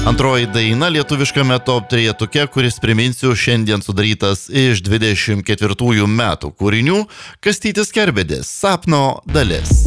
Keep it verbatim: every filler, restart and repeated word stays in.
Antroji daina lietuviškame top trejetuke, kuris, priminsiu, šiandien sudarytas iš dvidešimt ketvirtųjų metų kūrinių, Kastytis Kerbedis, Sapno dalis.